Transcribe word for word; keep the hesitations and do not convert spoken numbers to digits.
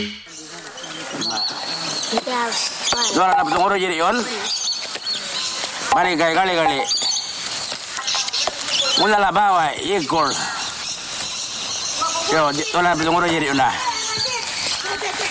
Dua na petunguro jadi yon. Mari kali kali kali. Mula lah bawa ikul. Yo, dua na petunguro jadi yon dah.